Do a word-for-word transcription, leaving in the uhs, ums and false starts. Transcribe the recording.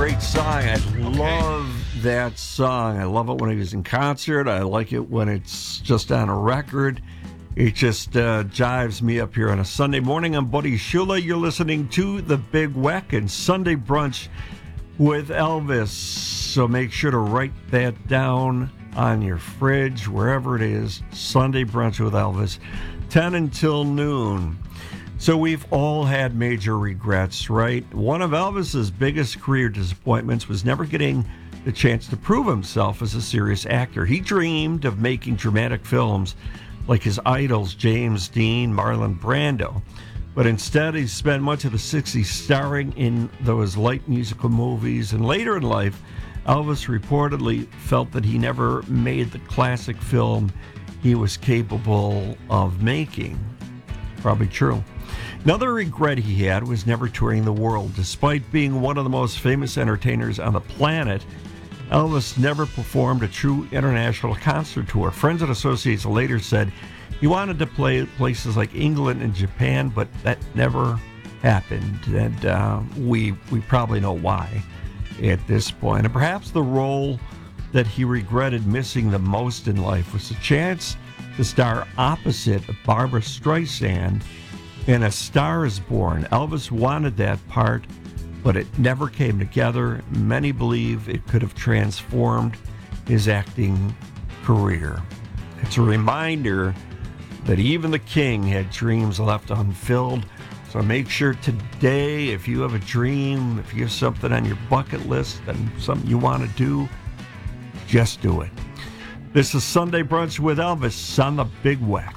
great song. I love that song. I love it when he was in concert. I like it when it's just on a record. It just uh, jives me up here on a Sunday morning. I'm Buddy Shula. You're listening to The Big Weck and Sunday Brunch with Elvis. So make sure to write that down on your fridge, wherever it is. Sunday Brunch with Elvis, ten until noon. So we've all had major regrets, right? One of Elvis's biggest career disappointments was never getting the chance to prove himself as a serious actor. He dreamed of making dramatic films like his idols James Dean, Marlon Brando. But instead, he spent much of the sixties starring in those light musical movies. And later in life, Elvis reportedly felt that he never made the classic film he was capable of making. Probably true. Another regret he had was never touring the world. Despite being one of the most famous entertainers on the planet, Elvis never performed a true international concert tour. Friends and associates later said he wanted to play places like England and Japan, but that never happened. And uh, we we probably know why at this point. And perhaps the role that he regretted missing the most in life was the chance to star opposite Barbra Streisand in A Star Is Born. Elvis wanted that part, but it never came together. Many believe it could have transformed his acting career. It's a reminder that even the king had dreams left unfilled. So make sure today, if you have a dream, if you have something on your bucket list and something you want to do, just do it. This is Sunday Brunch with Elvis on the Big Weck.